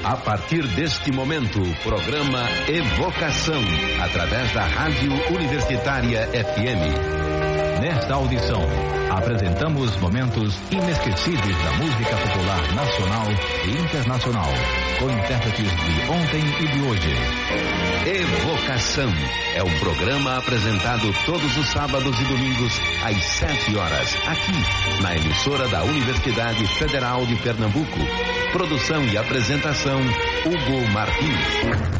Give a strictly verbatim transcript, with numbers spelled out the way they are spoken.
A partir deste momento, programa Evocação, através da Rádio Universitária F M. Nesta audição, apresentamos momentos inesquecíveis da música popular nacional e internacional, com intérpretes de ontem e de hoje. Evocação é um programa apresentado todos os sábados e domingos às sete horas, aqui na emissora da Universidade Federal de Pernambuco. Produção e apresentação, Hugo Martins.